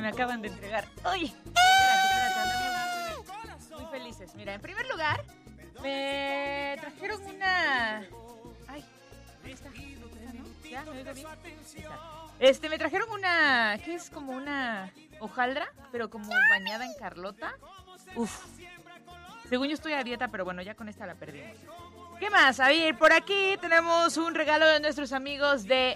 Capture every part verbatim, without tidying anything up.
me acaban de entregar. Oye, espérate, espérate, andamos muy, muy felices. Mira, en primer lugar, me trajeron una... Ay, ahí está. ¿Ya? ¿Me oigo bien? Este, me trajeron una... ¿Qué es? Como una hojaldra, pero como bañada en Carlota. Uf. Según yo estoy a dieta, pero bueno, ya con esta la perdimos. ¿Qué más? A ver, por aquí tenemos un regalo de nuestros amigos de...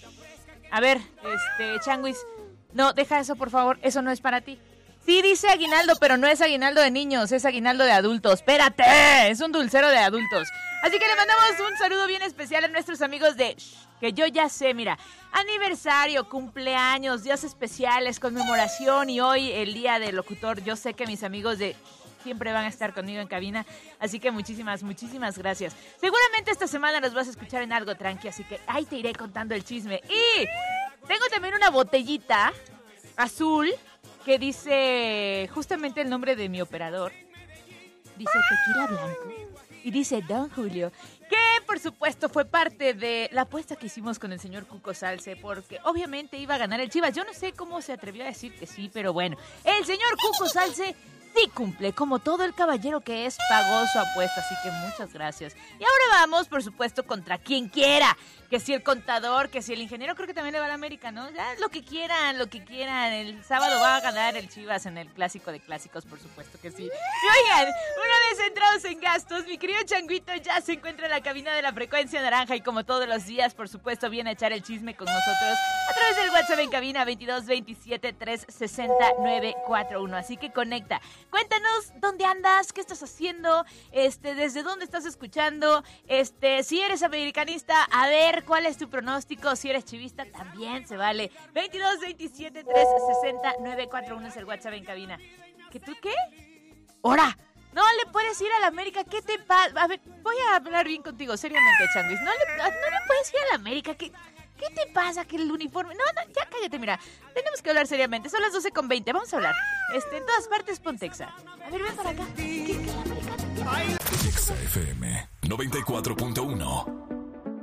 A ver, este, Changuis. No, deja eso, por favor. Eso no es para ti. Sí dice aguinaldo, pero no es aguinaldo de niños, es aguinaldo de adultos. ¡Espérate! Es un dulcero de adultos. Así que le mandamos un saludo bien especial a nuestros amigos de... Que yo ya sé, mira, aniversario, cumpleaños, días especiales, conmemoración y hoy el día del locutor. Yo sé que mis amigos de... siempre van a estar conmigo en cabina, así que muchísimas, muchísimas gracias. Seguramente esta semana nos vas a escuchar en algo tranqui, así que ahí te iré contando el chisme. Y tengo también una botellita azul que dice justamente el nombre de mi operador. Dice Tequila Blanco y dice Don Julio, que por supuesto fue parte de la apuesta que hicimos con el señor Cuco Salce, porque obviamente iba a ganar el Chivas. Yo no sé cómo se atrevió a decir que sí, pero bueno, el señor Cuco Salce sí cumple, como todo el caballero que es, pagó su apuesta, así que muchas gracias. Y ahora vamos, por supuesto, contra quien quiera, que si el contador, que si el ingeniero, creo que también le va a la América, ¿no? Ya, lo que quieran, lo que quieran, el sábado va a ganar el Chivas en el clásico de clásicos, por supuesto que sí. Y oigan, una vez entrados en gastos, mi querido Changuito ya se encuentra en la cabina de la frecuencia naranja y como todos los días, por supuesto, viene a echar el chisme con nosotros a través del WhatsApp en cabina veintidós veintisiete trescientos sesenta nueve cuarenta y uno, así que conecta. Cuéntanos dónde andas, qué estás haciendo, este, desde dónde estás escuchando, este, si eres americanista, a ver cuál es tu pronóstico, si eres chivista, también se vale. veintidós veintisiete trescientos sesenta nueve cuarenta y uno es el WhatsApp en cabina. ¿Que tú qué? ¡Hora! No le puedes ir a la América, ¿qué te pasa? A ver, voy a hablar bien contigo, seriamente, Changuis. No le, no le puedes ir a la América, ¿qué? ¿Qué te pasa que el uniforme? No, no, ya cállate, mira. Tenemos que hablar seriamente. Son las doce con veinte. Vamos a hablar. Este, en todas partes, Pontexa. A ver, ven para acá. ¿Qué, qué la americana? Texa F M noventa y cuatro punto uno.